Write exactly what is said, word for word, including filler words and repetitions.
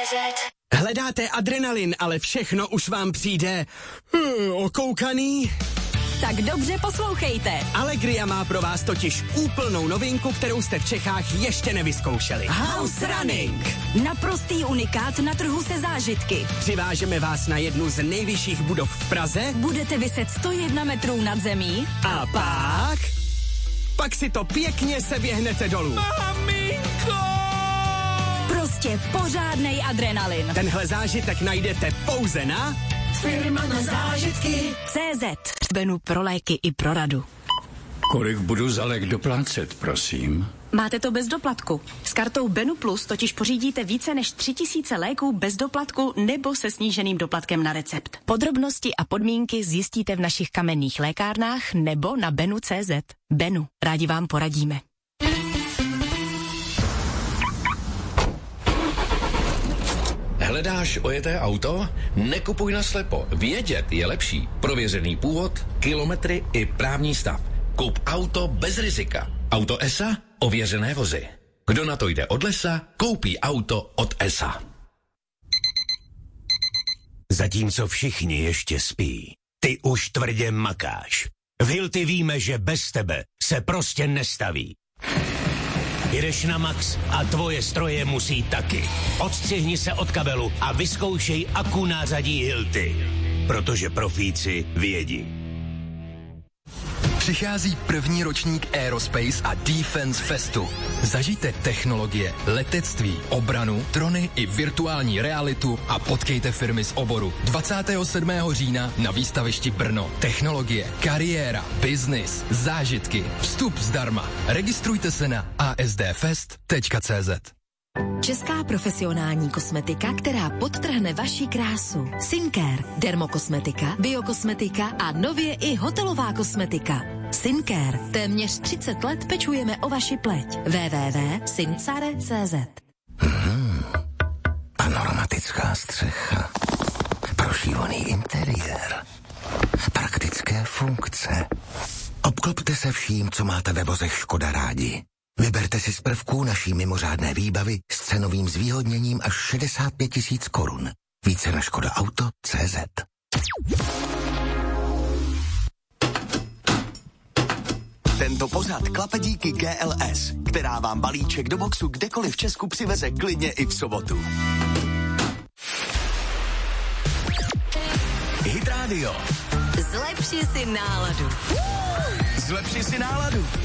Hledáte adrenalin, ale všechno už vám přijde hmm, okoukaný? Tak dobře poslouchejte. Allegria má pro vás totiž úplnou novinku, kterou jste v Čechách ještě nevyzkoušeli. House Running. Naprostý unikát na trhu se zážitky. Přivážeme vás na jednu z nejvyšších budov v Praze. Budete viset sto jedna metrů nad zemí. A pak... Pak si to pěkně seběhnete dolů. Maminko! Prostě pořádnej adrenalin. Tenhle zážitek najdete pouze na... Firma na zážitky. cé zet. Benu pro léky i pro radu. Kolik budu za lék doplácet, prosím? Máte to bez doplatku. S kartou Benu Plus totiž pořídíte více než tři tisíce léků bez doplatku nebo se sníženým doplatkem na recept. Podrobnosti a podmínky zjistíte v našich kamenných lékárnách nebo na benu tečka cé zet. Benu, rádi vám poradíme. Hledáš ojeté auto? Nekupuj naslepo. Vědět je lepší. Prověřený původ, kilometry i právní stav. Kup auto bez rizika. Auto E S A? Ověřené vozy. Kdo na to jde od lesa, koupí auto od E S A. Zatímco všichni ještě spí, ty už tvrdě makáš. V Hilti víme, že bez tebe se prostě nestaví. Jedeš na max a tvoje stroje musí taky. Odstřihni se od kabelu a vyzkoušej akku názadí Hilti. Protože profíci vědí. Přichází první ročník Aerospace a Defense Festu. Zažijte technologie, letectví, obranu, drony i virtuální realitu a potkejte firmy z oboru. dvacátého sedmého října na výstavišti Brno. Technologie, kariéra, biznis, zážitky, vstup zdarma. Registrujte se na a s d fest tečka cé zet. Česká profesionální kosmetika, která podtrhne vaši krásu. Syncare, dermokosmetika, biokosmetika a nově i hotelová kosmetika. Syncare. Téměř třicet let pečujeme o vaši pleť. w w w tečka syncare tečka cé zet. Hmm, panoramatická střecha, prošívaný interiér, praktické funkce. Obklopte se vším, co máte ve vozech Škoda rádi. Vyberte si z prvků naší mimořádné výbavy s cenovým zvýhodněním až šedesát pět tisíc korun. Více na škoda auto tečka cé zet. Tento pořad klape díky G L S, která vám balíček do boxu kdekoliv v Česku přiveze klidně i v sobotu. Hit Radio. Zlepši si náladu. Zlepši si náladu.